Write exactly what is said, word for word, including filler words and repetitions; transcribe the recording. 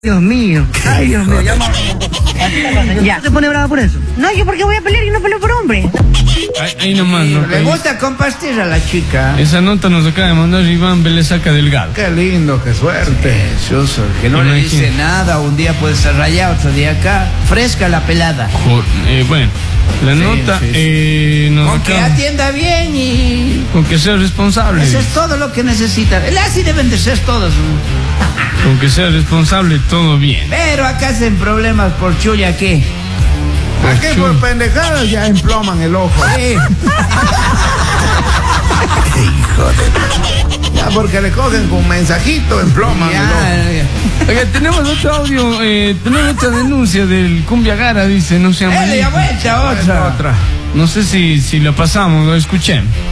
Dios mío, ay Dios mío, ya. Ya. ¿No te pone brava por eso? No, yo porque voy a pelear y no peleo por hombre. Ahí, ahí nomás, ¿no? Le gusta compartir a la chica. Esa nota nos acaba de mandar Iván Vélez Saca Delgado. Qué lindo, qué suerte. Precioso. Que no le dice nada, un día puede estar rayado, otro día acá. Fresca la pelada. Por, eh, bueno, la Sí, nota sí, sí. eh, nos Con que acaba- atienda bien y... con que sea responsable. Eso es todo lo que necesita. Así deben de ser todos. Con que sea responsable, todo bien. Pero acá hacen problemas por chulla, ¿qué? Aquí por pendejadas ya emploman el ojo. Sí. Ya porque le cogen con un mensajito, emploman el ojo. Ya, Oiga, tenemos otro audio, eh, tenemos otra denuncia del Cumbia Gara, dice, no se llama. Dale, ya vuelta, otra. Otra. No sé si, si lo pasamos, lo escuché.